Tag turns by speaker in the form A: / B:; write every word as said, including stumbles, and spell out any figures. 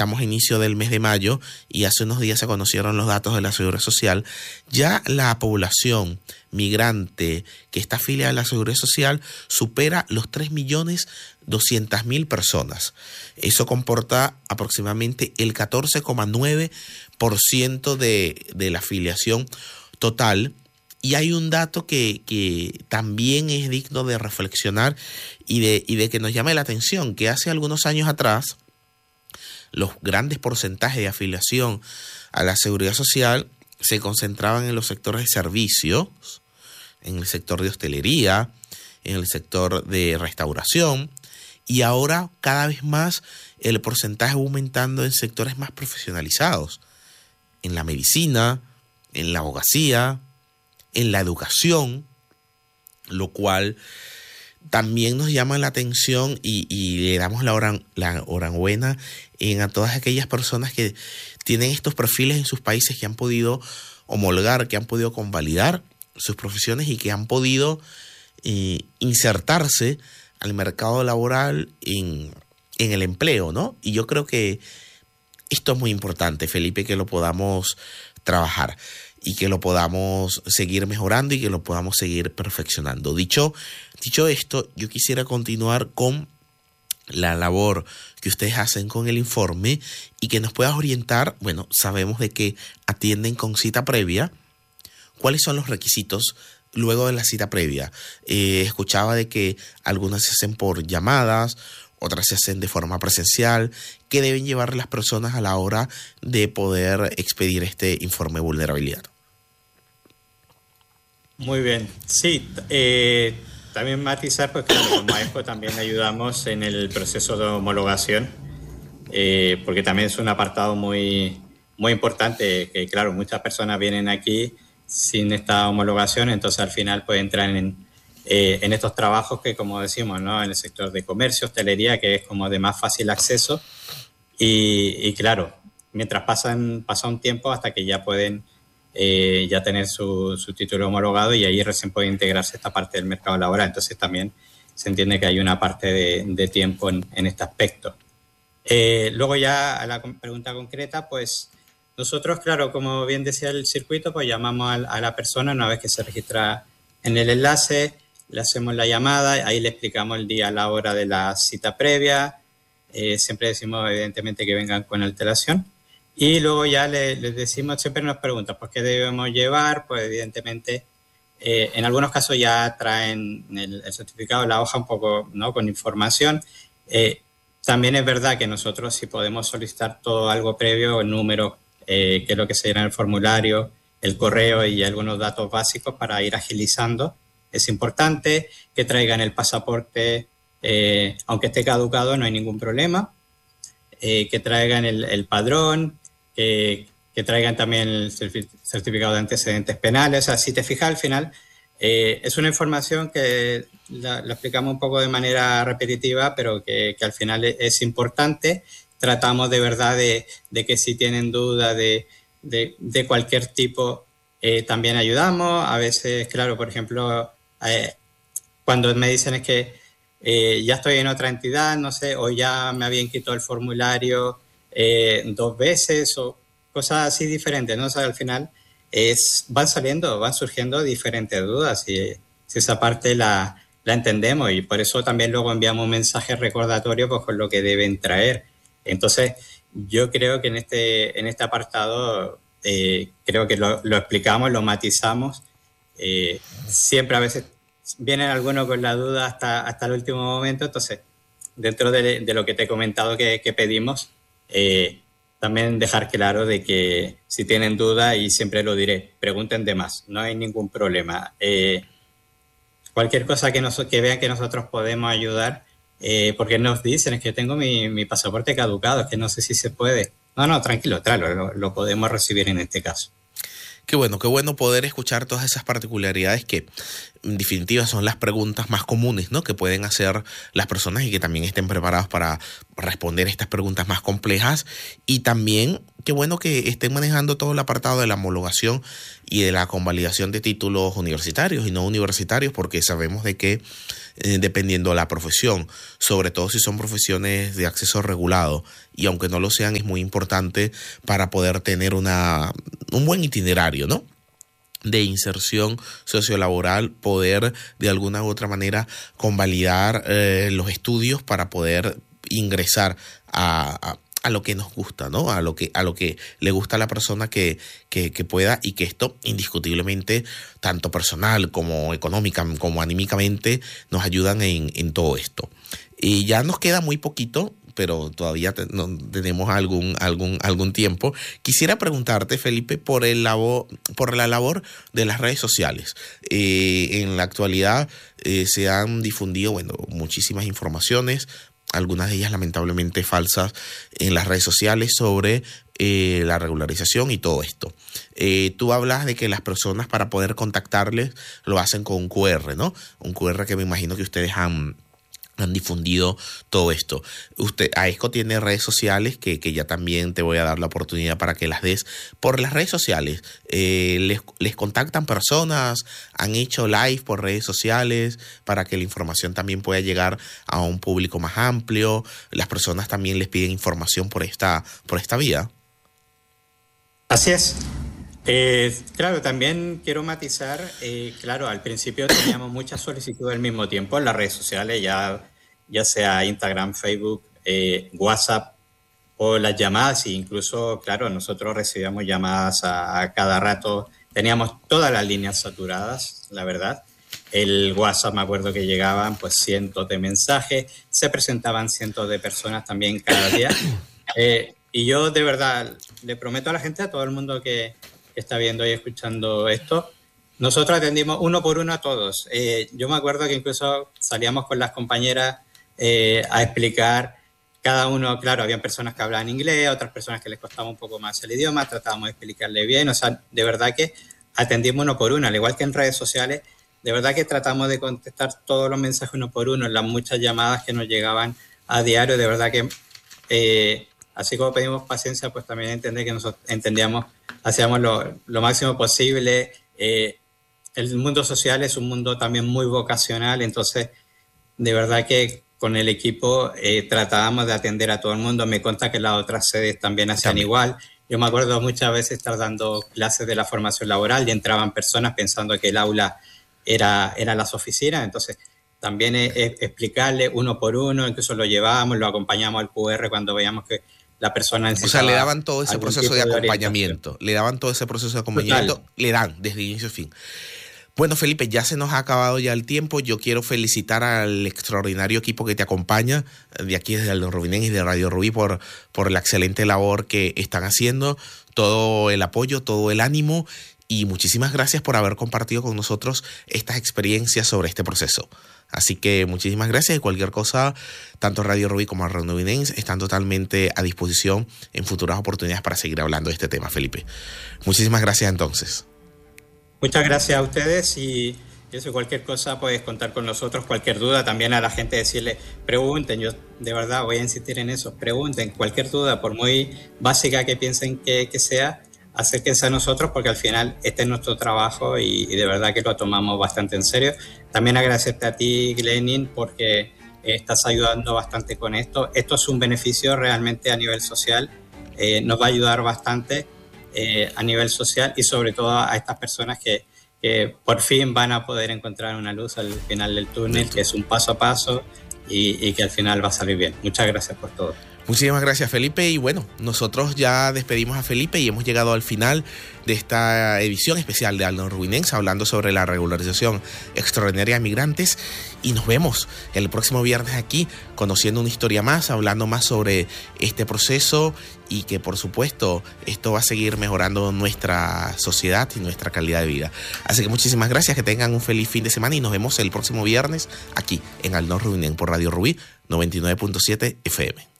A: estamos a inicio del mes de mayo y hace unos días se conocieron los datos de la Seguridad Social. Ya la población migrante que está afiliada a la Seguridad Social supera los tres millones doscientas mil personas. Eso comporta aproximadamente el catorce coma nueve por ciento de, de la afiliación total. Y hay un dato que, que también es digno de reflexionar y de, y de que nos llame la atención, que hace algunos años atrás los grandes porcentajes de afiliación a la Seguridad Social se concentraban en los sectores de servicios, en el sector de hostelería, en el sector de restauración, y ahora cada vez más el porcentaje va aumentando en sectores más profesionalizados, en la medicina, en la abogacía, en la educación, lo cual también nos llama la atención y, y le damos la, hora, la enhorabuena en a todas aquellas personas que tienen estos perfiles en sus países, que han podido homologar, que han podido convalidar sus profesiones y que han podido eh, insertarse al mercado laboral en, en el empleo, ¿no? Y yo creo que esto es muy importante, Felipe, que lo podamos trabajar y que lo podamos seguir mejorando y que lo podamos seguir perfeccionando. Dicho, dicho esto, yo quisiera continuar con la labor que ustedes hacen con el informe y que nos puedas orientar. Bueno, sabemos de que atienden con cita previa. ¿Cuáles son los requisitos luego de la cita previa? Eh, escuchaba de que algunas se hacen por llamadas, otras se hacen de forma presencial. ¿Qué deben llevar las personas a la hora de poder expedir este informe de vulnerabilidad?
B: Muy bien. Sí, eh, también matizar, pues claro, como AESCO también ayudamos en el proceso de homologación, eh, porque también es un apartado muy, muy importante, que claro, muchas personas vienen aquí sin esta homologación, entonces al final pues entran en, eh, en estos trabajos que, como decimos, ¿no?, en el sector de comercio, hostelería, que es como de más fácil acceso, y, y claro, mientras pasan, pasa un tiempo hasta que ya pueden Eh, ya tener su, su título homologado, y ahí recién puede integrarse esta parte del mercado laboral. Entonces también se entiende que hay una parte de, de tiempo en, en este aspecto. Eh, luego ya a la pregunta concreta, pues nosotros, claro, como bien decía el circuito, pues llamamos a, a la persona una vez que se registra en el enlace, le hacemos la llamada, ahí le explicamos el día, la hora de la cita previa, eh, siempre decimos evidentemente que vengan con alteración. Y luego ya les, les decimos, siempre nos preguntan, pues, ¿qué debemos llevar? Pues, evidentemente, eh, en algunos casos ya traen el, el certificado, la hoja un poco, ¿no?, con información. Eh, también es verdad que nosotros, si podemos solicitar todo algo previo, el número, eh, que es lo que se llena en el formulario, el correo y algunos datos básicos para ir agilizando, es importante. Que traigan el pasaporte, eh, aunque esté caducado, no hay ningún problema. Eh, que traigan el, el padrón, que, que traigan también el certificado de antecedentes penales. O sea, si te fijas, al final eh, es una información que la, la explicamos un poco de manera repetitiva, pero que, que al final es, es importante. Tratamos de verdad de, de que si tienen duda de, de, de cualquier tipo, eh, también ayudamos. A veces, claro, por ejemplo, eh, cuando me dicen es que eh, ya estoy en otra entidad, no sé, o ya me habían quitado el formulario eh, dos veces, o cosas así diferentes, ¿no? O sea, al final es, van saliendo, van surgiendo diferentes dudas, y si esa parte la, la entendemos, y por eso también luego enviamos mensajes recordatorios, pues, con lo que deben traer. Entonces, yo creo que en este, en este apartado eh, creo que lo, lo explicamos, lo matizamos. Eh, siempre a veces vienen algunos con la duda hasta, hasta el último momento. Entonces, dentro de, de lo que te he comentado que, que pedimos, eh, también dejar claro de que si tienen duda, y siempre lo diré, pregunten de más, no hay ningún problema. Eh, cualquier cosa que, nos, que vean que nosotros podemos ayudar, eh, porque nos dicen, es que tengo mi, mi pasaporte caducado, es que no sé si se puede. No, no, tranquilo, tráelo, lo, lo podemos recibir en este caso.
A: Qué bueno, qué bueno poder escuchar todas esas particularidades que en definitiva son las preguntas más comunes, ¿no?, que pueden hacer las personas, y que también estén preparados para responder estas preguntas más complejas. Y también qué bueno que estén manejando todo el apartado de la homologación y de la convalidación de títulos universitarios y no universitarios, porque sabemos de que eh, dependiendo de la profesión, sobre todo si son profesiones de acceso regulado, y aunque no lo sean, es muy importante para poder tener una, un buen itinerario, ¿no?, de inserción sociolaboral, poder de alguna u otra manera convalidar eh, los estudios para poder ingresar a, a, a lo que nos gusta, ¿no? A lo que, a lo que le gusta a la persona que, que, que pueda, y que esto indiscutiblemente, tanto personal como económica, como anímicamente, nos ayudan en, en todo esto. Y ya nos queda muy poquito, pero todavía te, no, tenemos algún, algún, algún tiempo. Quisiera preguntarte, Felipe, por, el labor, por la labor de las redes sociales. Eh, en la actualidad eh, se han difundido, bueno, muchísimas informaciones, algunas de ellas lamentablemente falsas, en las redes sociales sobre eh, la regularización y todo esto. Eh, tú hablas de que las personas, para poder contactarles, lo hacen con un cu erre, ¿no? Un cu erre que me imagino que ustedes han... han difundido todo esto. Usted, AESCO tiene redes sociales que, que ya también te voy a dar la oportunidad para que las des. Por las redes sociales, eh, les, les contactan personas, han hecho live por redes sociales para que la información también pueda llegar a un público más amplio. Las personas también les piden información por esta, por esta vía.
B: Así es. Eh, claro, también quiero matizar, eh, claro, al principio teníamos muchas solicitudes al mismo tiempo en las redes sociales, ya, ya sea Instagram, Facebook, eh, WhatsApp o las llamadas, e incluso, claro, nosotros recibíamos llamadas a, a cada rato, teníamos todas las líneas saturadas, la verdad. El WhatsApp, me acuerdo que llegaban pues cientos de mensajes, se presentaban cientos de personas también cada día. Eh, y yo de verdad le prometo a la gente, a todo el mundo que está viendo y escuchando esto, nosotros atendimos uno por uno a todos. Eh, yo me acuerdo que incluso salíamos con las compañeras eh, a explicar cada uno, claro, habían personas que hablaban inglés, otras personas que les costaba un poco más el idioma, tratábamos de explicarle bien, o sea, de verdad que atendimos uno por uno, al igual que en redes sociales, de verdad que tratamos de contestar todos los mensajes uno por uno, en las muchas llamadas que nos llegaban a diario, de verdad que... Eh, Así como pedimos paciencia, pues también entender que nosotros entendíamos, hacíamos lo, lo máximo posible. Eh, el mundo social es un mundo también muy vocacional, entonces de verdad que con el equipo eh, tratábamos de atender a todo el mundo. Me consta que las otras sedes también hacían también. igual. Yo me acuerdo muchas veces estar dando clases de la formación laboral y entraban personas pensando que el aula era, era las oficinas, entonces también es, es explicarle uno por uno, incluso lo llevábamos, lo acompañamos al cu erre cuando veíamos que la persona necesitaba.
A: O sea, le daban todo ese proceso de acompañamiento. Le daban todo ese proceso de acompañamiento. Total. Le dan desde inicio a fin. Bueno, Felipe, ya se nos ha acabado ya el tiempo. Yo quiero felicitar al extraordinario equipo que te acompaña de aquí desde Aldón Rubinense y de Radio Rubí por, por la excelente labor que están haciendo, todo el apoyo, todo el ánimo, y muchísimas gracias por haber compartido con nosotros estas experiencias sobre este proceso. Así que muchísimas gracias, y cualquier cosa, tanto Radio Rubí como Radio Rubinense están totalmente a disposición en futuras oportunidades para seguir hablando de este tema, Felipe. Muchísimas gracias entonces.
B: Muchas gracias a ustedes, y eso, cualquier cosa puedes contar con nosotros, cualquier duda, también a la gente decirle, pregunten, yo de verdad voy a insistir en eso, pregunten, cualquier duda, por muy básica que piensen que, que sea, acérquense a nosotros, porque al final este es nuestro trabajo y, y de verdad que lo tomamos bastante en serio. También agradecerte a ti, Glenin, porque eh, estás ayudando bastante con esto. Esto es un beneficio realmente a nivel social, eh, nos va a ayudar bastante eh, a nivel social, y sobre todo a estas personas que, que por fin van a poder encontrar una luz al final del túnel, que es un paso a paso y, y que al final va a salir bien. Muchas gracias por todo.
A: Muchísimas gracias, Felipe, y bueno, nosotros ya despedimos a Felipe y hemos llegado al final de esta edición especial de Aldón Rubinense, hablando sobre la regularización extraordinaria de migrantes, y nos vemos el próximo viernes aquí conociendo una historia más, hablando más sobre este proceso, y que por supuesto esto va a seguir mejorando nuestra sociedad y nuestra calidad de vida. Así que muchísimas gracias, que tengan un feliz fin de semana y nos vemos el próximo viernes aquí en Aldón Rubinense por Radio Rubí noventa y nueve punto siete F M.